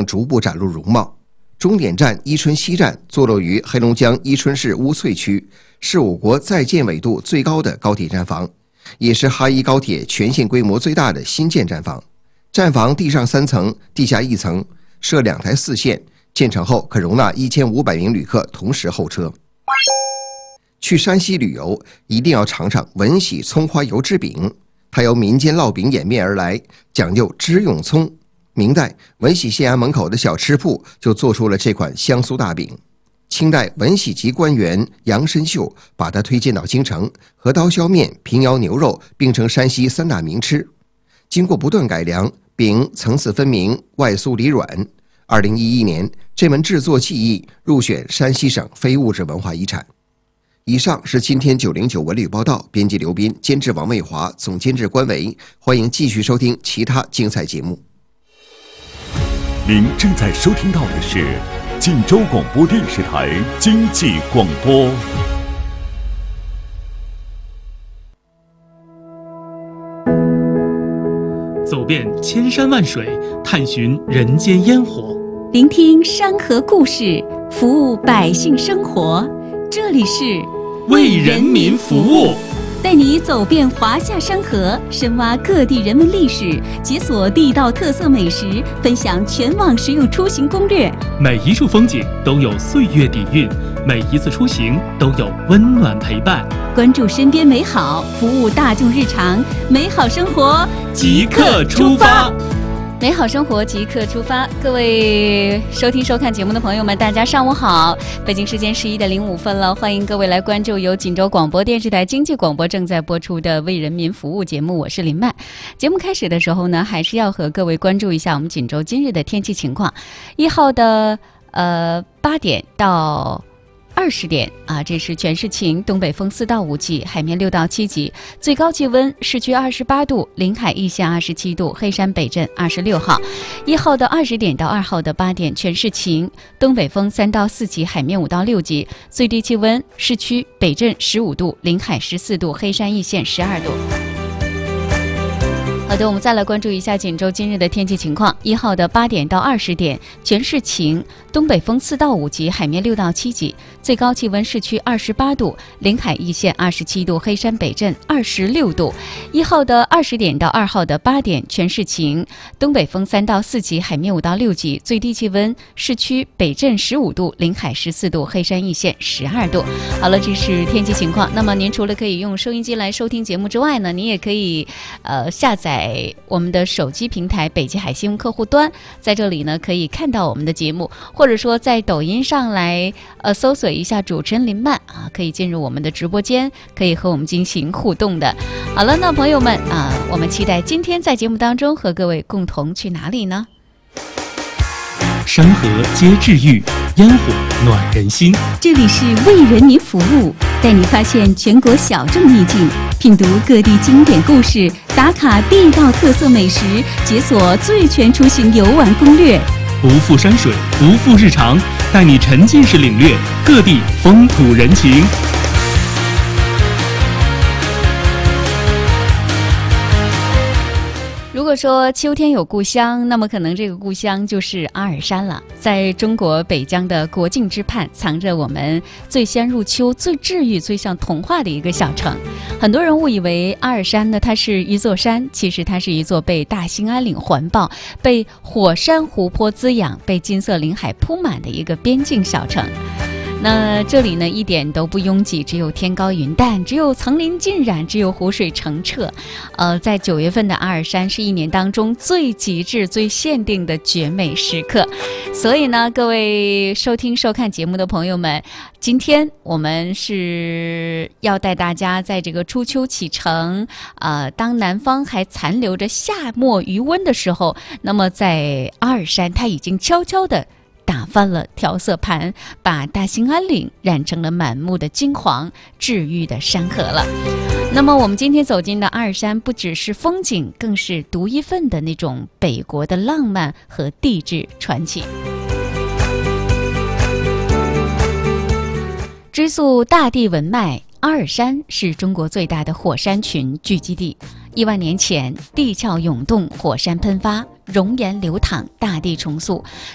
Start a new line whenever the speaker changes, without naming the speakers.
逐步展露容貌。终点站伊春西站坐落于黑龙江伊春市乌翠区，是我国在建纬度最高的高铁站房，也是哈伊高铁全线规模最大的新建站房。站房地上3层，地下1层，设2台4线，建成后可容纳1500名旅客同时候车。去山西旅游一定要尝尝文喜葱花油制饼，它由民间烙饼演变而来，讲究只用葱。明代文喜县衙门口的小吃铺就做出了这款香酥大饼。清代文喜籍官员杨申秀把它推荐到京城，和刀削面、平遥牛肉并称山西3大名吃。经过不断改良，饼层次分明，外酥里软。2011年，这门制作技艺入选山西省非物质文化遗产。以上是今天909文旅报道，编辑刘斌，监制王卫华，总监制关伟。欢迎继续收听其他精彩节目。
您正在收听到的是晋州广播电视台经济广播。
走遍千山万水，探寻人间烟火，
聆听山河故事，服务百姓生活。这里是
为人民服务，
带你走遍华夏山河，深挖各地人文历史，解锁地道特色美食，分享全网实用出行攻略。
每一处风景都有岁月底蕴，每一次出行都有温暖陪伴。
关注身边美好，服务大众日常，美好生活
即刻出发。
美好生活即刻出发，各位收听收看节目的朋友们，大家上午好！北京时间11点05分了，欢迎各位来关注由锦州广播电视台经济广播正在播出的为人民服务节目，我是林曼。节目开始的时候呢，还是要和各位关注一下我们锦州今日的天气情况。1号的8点到20点啊，这是全市晴，东北风4到5级，海面6到7级，最高气温市区28度，临海一线27度，黑山北镇26号。1号的20点到2号的8点，全市晴，东北风3到4级，海面5到6级，最低气温市区北镇15度，临海14度，黑山一线12度。好的，我们再来关注一下锦州今日的天气情况。1号的8点到20点，全市晴，东北风4到5级，海面6到7级，最高气温市区28度，临海一线27度，黑山北镇26度。1号的20点到2号的8点，全市晴，东北风3到4级，海面5到6级，最低气温市区北镇15度，临海14度，黑山一线12度。好了，这是天气情况。那么您除了可以用收音机来收听节目之外呢，您也可以下载我们的手机平台北极海新闻客户端，在这里呢可以看到我们的节目，或者说在抖音上来搜索一下主持人林曼啊，可以进入我们的直播间，可以和我们进行互动的。好了，那朋友们啊，我们期待今天在节目当中和各位共同去哪里呢？
山河皆治愈，烟火暖人心。
这里是为人民服务，带你发现全国小众秘境，品读各地经典故事，打卡地道特色美食，解锁最全出行游玩攻略。
不负山水，不负日常，带你沉浸式领略各地风土人情。
如果说秋天有故乡，那么可能这个故乡就是阿尔山了。在中国北疆的国境之畔，藏着我们最先入秋、最治愈、最像童话的一个小城。很多人误以为阿尔山呢，它是一座山，其实它是一座被大兴安岭环抱、被火山湖泊滋养、被金色林海铺满的一个边境小城。那这里呢一点都不拥挤，只有天高云淡，只有层林尽染，只有湖水澄澈。在9月份的阿尔山是一年当中最极致、最限定的绝美时刻。所以呢，各位收听收看节目的朋友们，今天我们是要带大家在这个初秋启程，当南方还残留着夏末余温的时候，那么在阿尔山它已经悄悄地打翻了调色盘，把大兴安岭染成了满目的金黄，治愈的山河了。那么我们今天走进的阿尔山，不只是风景，更是独一份的那种北国的浪漫和地质传奇。追溯大地文脉，阿尔山是中国最大的火山群聚集地。1万年前，地壳涌动，火山喷发，熔岩流淌，大地重塑，